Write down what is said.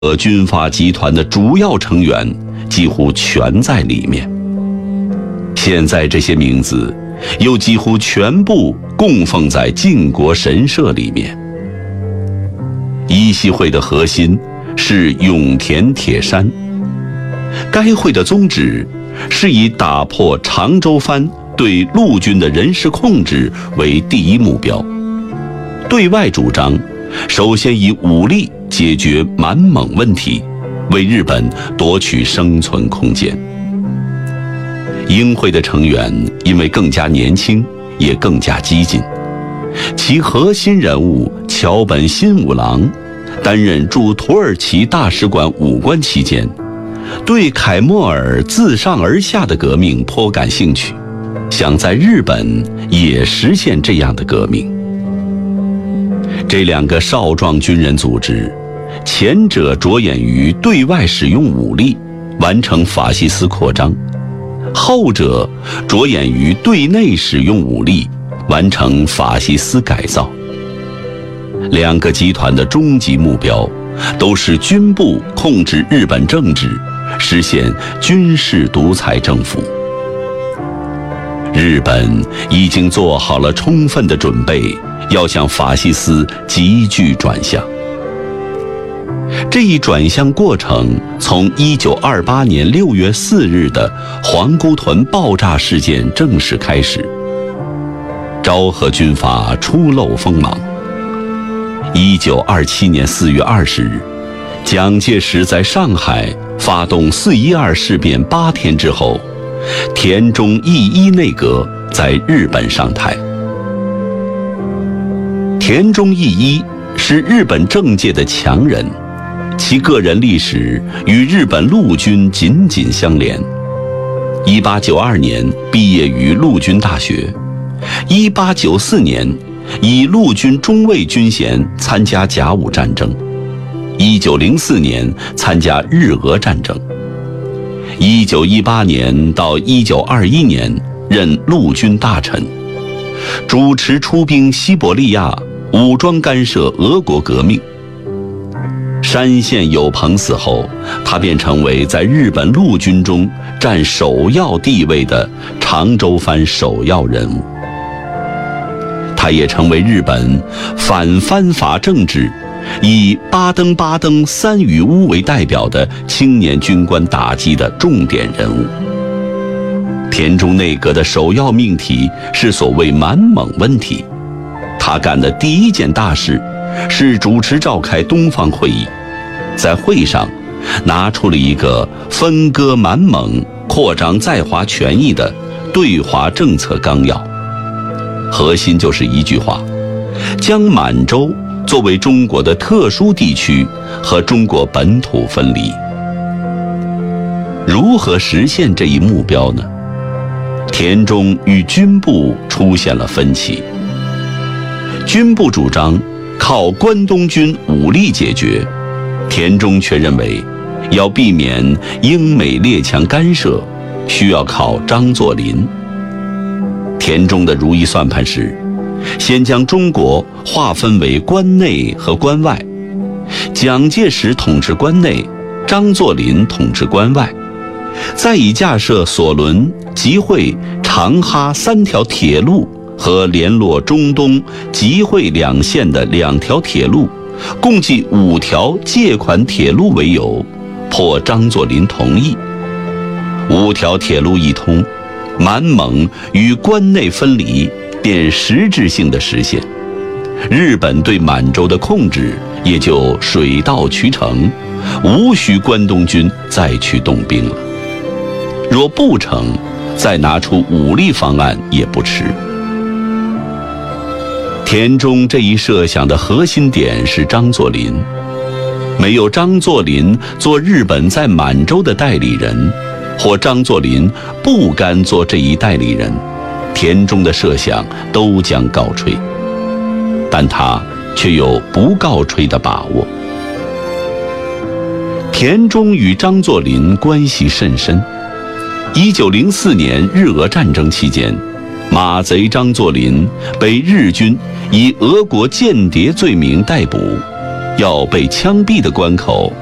军阀集团的主要成员几乎全在里面。现在这些名字又几乎全部供奉在靖国神社里面。一系会的核心是永田铁山，该会的宗旨是以打破长州藩对陆军的人事控制为第一目标，对外主张首先以武力解决满蒙问题，为日本夺取生存空间。英会的成员因为更加年轻，也更加激进，其核心人物桥本新五郎担任驻土耳其大使馆武官期间，对凯末尔自上而下的革命颇感兴趣，想在日本也实现这样的革命。这两个少壮军人组织，前者着眼于对外使用武力，完成法西斯扩张，后者着眼于对内使用武力，完成法西斯改造。两个集团的终极目标都是军部控制日本政治，实现军事独裁政府。日本已经做好了充分的准备，要向法西斯急剧转向。这一转向过程从1928年6月4日的皇姑屯爆炸事件正式开始。昭和军阀初露锋芒。1927年4月20日，蒋介石在上海发动4·12事变8天之后，田中义一内阁在日本上台。田中义一是日本政界的强人，其个人历史与日本陆军紧紧相连。1892年毕业于陆军大学，1894年以陆军中尉军衔参加甲午战争，1904年参加日俄战争，1918年到1921年任陆军大臣，主持出兵西伯利亚，武装干涉俄国革命。山县有朋死后，他便成为在日本陆军中占首要地位的长州藩首要人物。他也成为日本反藩阀政治，以巴登三羽乌为代表的青年军官打击的重点人物。田中内阁的首要命题是所谓满蒙问题，他干的第一件大事是主持召开东方会议，在会上拿出了一个分割满蒙、扩张在华权益的对华政策纲要，核心就是一句话：将满洲作为中国的特殊地区和中国本土分离。如何实现这一目标呢？田中与军部出现了分歧。军部主张靠关东军武力解决，田中却认为要避免英美列强干涉，需要靠张作霖。田中的如意算盘是先将中国划分为关内和关外，蒋介石统治关内，张作霖统治关外，再以架设索伦、集会、长哈3条铁路和联络中东、集会两县的2条铁路，共计5条借款铁路为由，迫张作霖同意。5条铁路一通，满蒙与关内分离便实质性的实现，日本对满洲的控制也就水到渠成，无需关东军再去动兵了。若不成，再拿出武力方案也不迟。田中这一设想的核心点是张作霖，没有张作霖做日本在满洲的代理人，或张作霖不甘做这一代理人，田中的设想都将告吹。但他却有不告吹的把握。田中与张作霖关系甚深。1904年日俄战争期间，马贼张作霖被日军以俄国间谍罪名逮捕，要被枪毙的关口